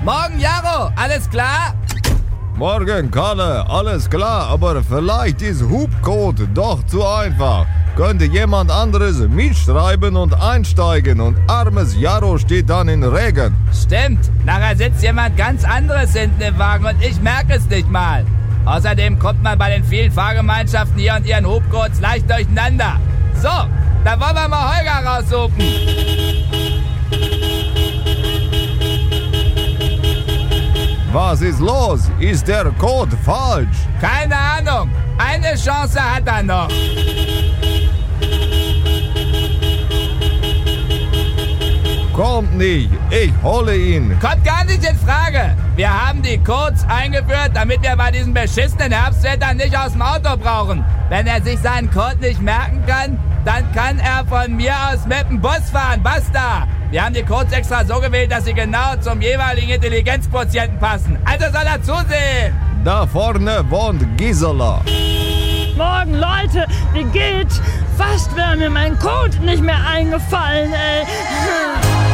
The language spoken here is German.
Morgen, Jaro, alles klar? Morgen, Kalle, alles klar, aber vielleicht ist Hubcode doch zu einfach. Könnte jemand anderes mitschreiben und einsteigen und armes Jaro steht dann in Regen. Stimmt, nachher sitzt jemand ganz anderes hinten im Wagen und ich merke es nicht mal. Außerdem kommt man bei den vielen Fahrgemeinschaften hier und ihren Hubcodes leicht durcheinander. So, dann wollen wir mal Holger raussuchen. Was ist los? Ist der Code falsch? Keine Ahnung, eine Chance hat er noch. Kommt nicht, ich hole ihn. Kommt gar nicht in Frage. Wir haben die Codes eingeführt, damit wir bei diesem beschissenen Herbstwetter nicht aus dem Auto brauchen. Wenn er sich seinen Code nicht merken kann, dann kann er von mir aus mit dem Bus fahren. Basta! Wir haben die Codes extra so gewählt, dass sie genau zum jeweiligen Intelligenzquotienten passen. Also soll er zusehen. Da vorne wohnt Gisela. Morgen, Leute, wie geht's? Fast wäre mir mein Code nicht mehr eingefallen, ey.